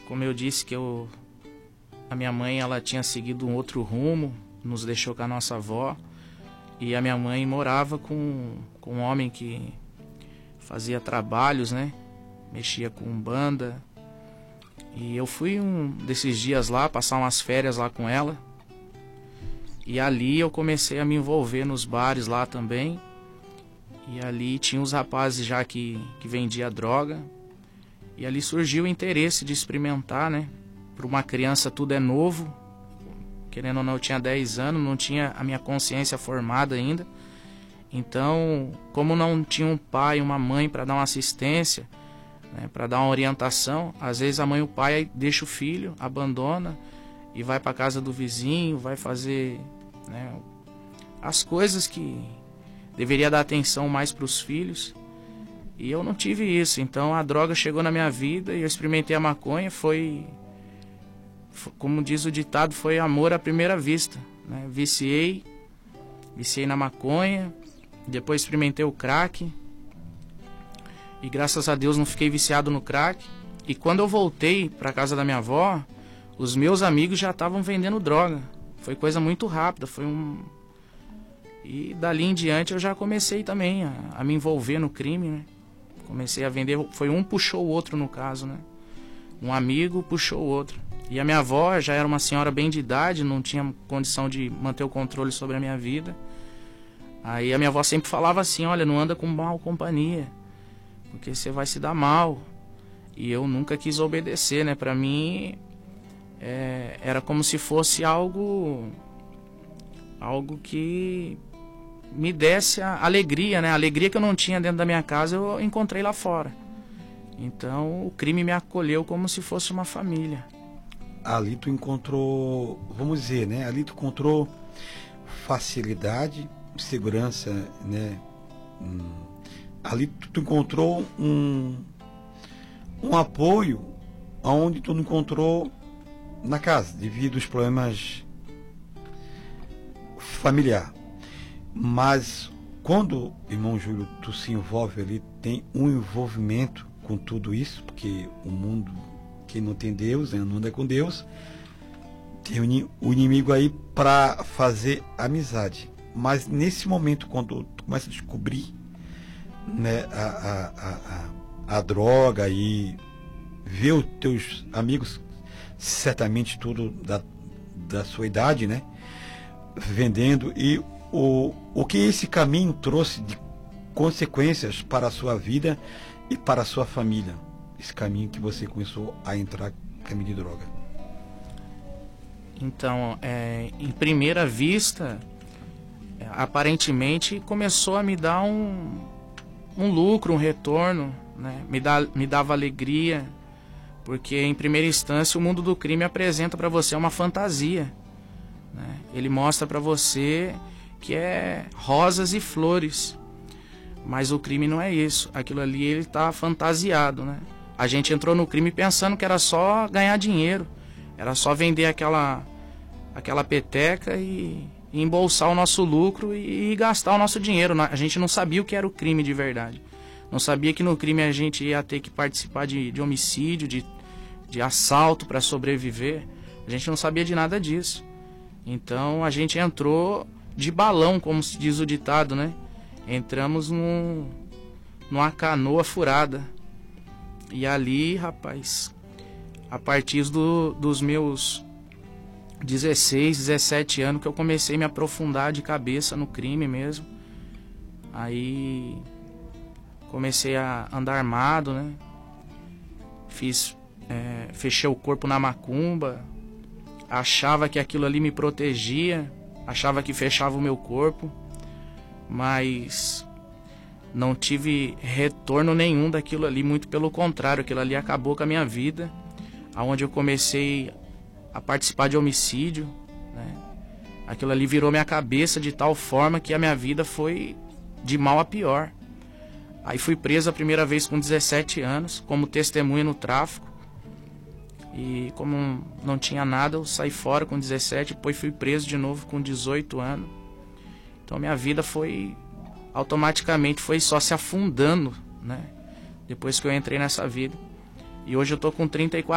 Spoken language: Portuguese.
como eu disse que a minha mãe ela tinha seguido um outro rumo, nos deixou com a nossa avó, e a minha mãe morava com um homem que fazia trabalhos, né? Mexia com banda. E eu fui um desses dias lá, passar umas férias lá com ela. E ali eu comecei a me envolver nos bares lá também. E ali tinha os rapazes já que vendia droga. E ali surgiu o interesse de experimentar, né? Para uma criança tudo é novo. Querendo ou não, eu tinha 10 anos, não tinha a minha consciência formada ainda. Então, como não tinha um pai e uma mãe para dar uma assistência, né, para dar uma orientação, às vezes a mãe e o pai deixa o filho, abandona e vai para casa do vizinho, vai fazer, né, as coisas que deveria dar atenção mais para os filhos. E eu não tive isso, então a droga chegou na minha vida e eu experimentei a maconha, foi como diz o ditado, foi amor à primeira vista, né? Viciei na maconha, depois experimentei o crack e graças a Deus não fiquei viciado no crack. E quando eu voltei para casa da minha avó, os meus amigos já estavam vendendo droga. Foi coisa muito rápida, e dali em diante eu já comecei também a me envolver no crime, né? Comecei a vender, foi um puxou o outro no caso, né? Um amigo puxou o outro. E a minha avó já era uma senhora bem de idade, não tinha condição de manter o controle sobre a minha vida. Aí a minha avó sempre falava assim, olha, não anda com mal companhia, porque você vai se dar mal. E eu nunca quis obedecer, né? Pra mim, era como se fosse algo que me desse a alegria, né? A alegria que eu não tinha dentro da minha casa, eu encontrei lá fora. Então, o crime me acolheu como se fosse uma família. Ali tu encontrou, vamos dizer, né? Ali tu encontrou facilidade, segurança, né? Ali tu encontrou um apoio onde tu não encontrou na casa, devido aos problemas familiares. Mas quando, irmão Júlio, tu se envolve ali, tem um envolvimento com tudo isso, porque o mundo, quem não tem Deus, né, não anda com Deus, tem o inimigo aí para fazer amizade. Mas nesse momento, quando tu começa a descobrir, né, a droga e ver os teus amigos, certamente tudo da sua idade, né, vendendo, e o que esse caminho trouxe de consequências para a sua vida e para a sua família, esse caminho que você começou a entrar no caminho de droga. Então, em primeira vista, aparentemente começou a me dar um lucro, um retorno, né? Me dava alegria, porque em primeira instância o mundo do crime apresenta para você uma fantasia, né? Ele mostra para você que é rosas e flores, mas o crime não é isso. Aquilo ali ele está fantasiado, né? A gente entrou no crime pensando que era só ganhar dinheiro, era só vender aquela peteca e embolsar o nosso lucro e gastar o nosso dinheiro. A gente não sabia o que era o crime de verdade. Não sabia que no crime a gente ia ter que participar de homicídio, de assalto para sobreviver. A gente não sabia de nada disso. Então a gente entrou de balão, como se diz o ditado, né? Entramos numa canoa furada. E ali, rapaz, a partir dos meus 16, 17 anos que eu comecei a me aprofundar de cabeça no crime mesmo. Aí comecei a andar armado, né? Fechei o corpo na macumba, achava que aquilo ali me protegia, achava que fechava o meu corpo, mas não tive retorno nenhum daquilo ali, muito pelo contrário, aquilo ali acabou com a minha vida, aonde eu comecei a participar de homicídio, né? Aquilo ali virou minha cabeça de tal forma que a minha vida foi de mal a pior. Aí fui preso a primeira vez com 17 anos, como testemunha no tráfico. E como não tinha nada, eu saí fora com 17, depois fui preso de novo com 18 anos. Então minha vida automaticamente foi só se afundando, né? Depois que eu entrei nessa vida. E hoje eu tô com 34